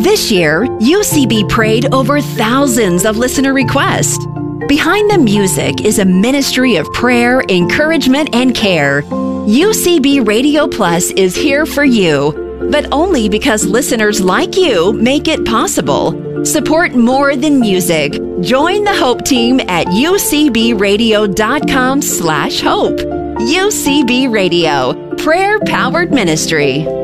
This year, UCB prayed over thousands of listener requests. Behind the music is a ministry of prayer, encouragement, and care. UCB Radio Plus is here for you, but only because listeners like you make it possible. Support more than music. Join the Hope Team at ucbradio.com/hope. UCB Radio, prayer-powered ministry.